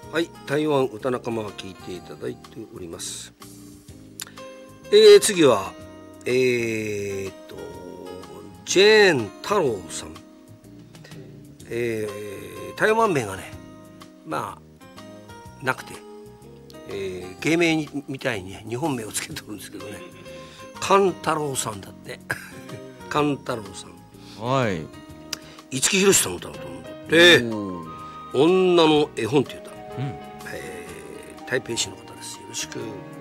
はい、台湾歌仲間が聞いていただいております。次はジェーン太郎さん、台湾名がねまあなくて、芸名みたいに、ね、日本名をつけてるんですけどね、勘太郎さんだって勘太郎さん、はい、五木ひろしさんの歌だと思うんだって。女の絵本っていう歌、台北市の方です。よろしく。